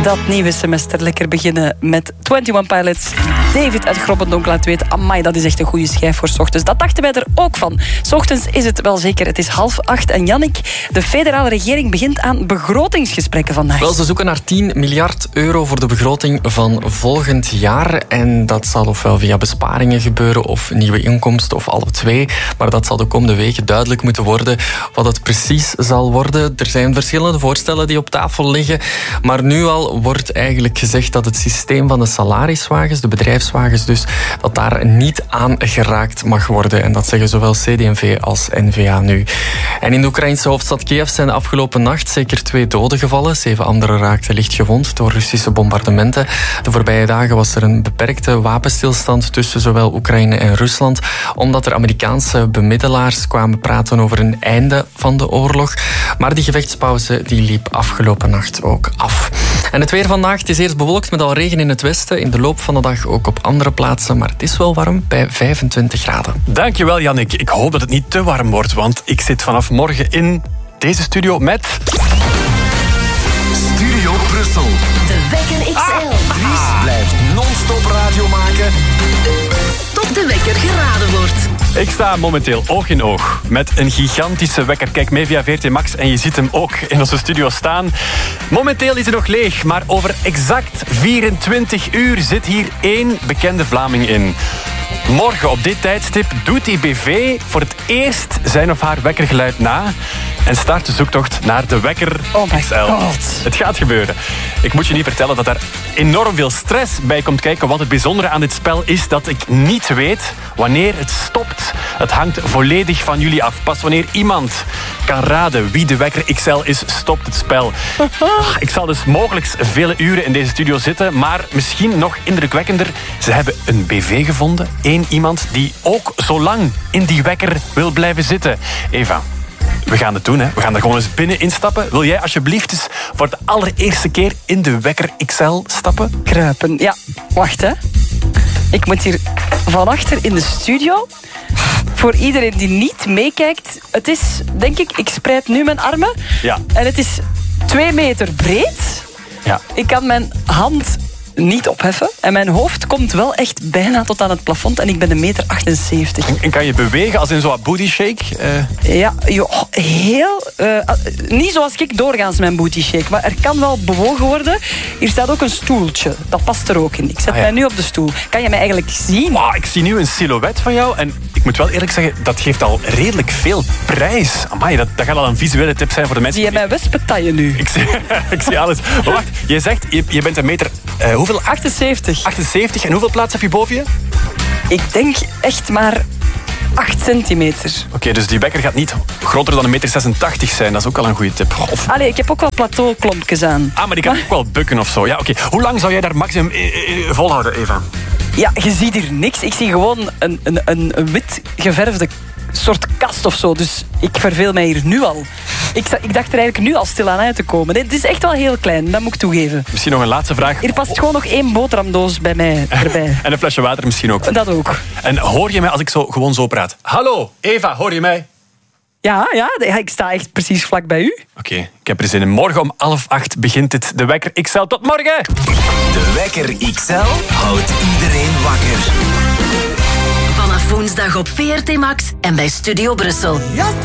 Dat nieuwe semester lekker beginnen met 21 Pilots. David uit Grobbendonk laat weten, amai, dat is echt een goede schijf voor 's ochtends. Dat dachten wij er ook van. 's Ochtends is het wel zeker, het is 7:30. En Jannik, de federale regering begint aan begrotingsgesprekken vandaag. Wel, ze zoeken naar 10 miljard euro voor de begroting van volgend jaar. En dat zal ofwel via besparingen gebeuren of nieuwe inkomsten of alle twee. Maar dat zal de komende weken duidelijk moeten worden wat het precies zal worden. Er zijn verschillende voorstellen die op tafel liggen. Maar nu al wordt eigenlijk gezegd dat het systeem van de salariswagens, de bedrijfswagens dus, dat daar niet aan geraakt mag worden. En dat zeggen zowel CD&V als N-VA nu. En in de Oekraïnse hoofdstad Kiev zijn de afgelopen nacht zeker 2 doden gevallen. 7 anderen raakten licht gewond door Russische bombardementen. De voorbije dagen was er een beperkte wapenstilstand tussen zowel Oekraïne en Rusland, omdat er Amerikaanse bemiddelaars kwamen praten over een einde van de oorlog. Maar die gevechtspauze die liep afgelopen nacht ook af. En het weer vandaag, het is eerst bewolkt met al regen in het westen. In de loop van de dag ook op andere plaatsen. Maar het is wel warm bij 25 graden. Dankjewel, Jannik. Ik hoop dat het niet te warm wordt, want ik zit vanaf morgen in deze studio met... Studio Brussel. De Wekker XL. Dries blijft non-stop radio maken Tot de wekker geraden wordt. Ik sta momenteel oog in oog met een gigantische wekker. Kijk mee via VRT Max en je ziet hem ook in onze studio staan. Momenteel is hij nog leeg, maar over exact 24 uur zit hier 1 bekende Vlaming in. Morgen op dit tijdstip doet die BV voor het eerst zijn of haar wekkergeluid na en start de zoektocht naar de Wekker XL. Het gaat gebeuren. Ik moet je niet vertellen dat er enorm veel stress bij komt kijken, want het bijzondere aan dit spel is dat ik niet weet wanneer het stopt. Het hangt volledig van jullie af. Pas wanneer iemand kan raden wie de Wekker XL is, stopt het spel. Ik zal dus mogelijk vele uren in deze studio zitten, maar misschien nog indrukwekkender, ze hebben een BV gevonden. Eén iemand die ook zo lang in die wekker wil blijven zitten. Eva, we gaan het doen, hè. We gaan er gewoon eens binnen instappen. Wil jij alsjeblieft eens voor de allereerste keer in de Wekker XL stappen? Kruipen, ja. Wacht, hè. Ik moet hier van achter in de studio. Voor iedereen die niet meekijkt, het is, denk ik spreid nu mijn armen. Ja. En het is 2 meter breed. Ja. Ik kan mijn hand niet opheffen. En mijn hoofd komt wel echt bijna tot aan het plafond. En ik ben 1,78 meter. En kan je bewegen als in zo'n booty shake? Ja, heel... niet zoals ik doorgaans mijn booty shake. Maar er kan wel bewogen worden. Hier staat ook een stoeltje. Dat past er ook in. Ik zet mij nu op de stoel. Kan je mij eigenlijk zien? Wow, ik zie nu een silhouet van jou. En ik moet wel eerlijk zeggen, dat geeft al redelijk veel prijs. Amai, dat gaat al een visuele tip zijn voor de mensen. Zie je mijn wespentaille nu? Ik zie alles. Maar wacht, jij zegt, je bent 1 meter... hoeveel? 78. 78. En hoeveel plaats heb je boven je? Ik denk echt maar 8 centimeter. Oké, dus die wekker gaat niet groter dan 1,86 meter zijn. Dat is ook al een goede tip. Allee, ik heb ook wel plateauklompjes aan. Maar die kan ook wel bukken of zo. Ja, oké. Hoe lang zou jij daar maximum volhouden, Eva? Ja, je ziet hier niks. Ik zie gewoon een wit geverfde soort kast of zo. Dus ik verveel mij hier nu al. Ik dacht er eigenlijk nu al stilaan uit te komen. Het is echt wel heel klein, dat moet ik toegeven. Misschien nog een laatste vraag. Hier past gewoon nog 1 boterhamdoos bij mij erbij. En een flesje water misschien ook. Dat ook. En hoor je mij als ik gewoon zo praat? Hallo, Eva, hoor je mij? Ja, ik sta echt precies vlak bij u. Oké, ik heb er zin in. Morgen om 7:30 begint dit. De Wekker XL. Tot morgen! De Wekker XL houdt iedereen wakker. Vanaf woensdag op VRT Max en bij Studio Brussel.